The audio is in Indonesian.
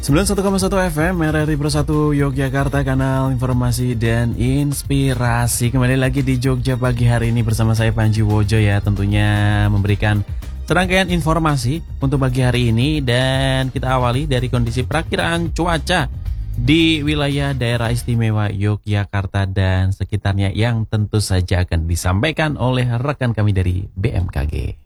91,1 FM RRI Pro 1 Yogyakarta, kanal informasi dan inspirasi. Kembali lagi di Jogja pagi hari ini bersama saya Panji Wojo ya, tentunya memberikan serangkaian informasi untuk pagi hari ini. Dan kita awali dari kondisi perakiraan cuaca di wilayah daerah istimewa Yogyakarta dan sekitarnya yang tentu saja akan disampaikan oleh rekan kami dari BMKG.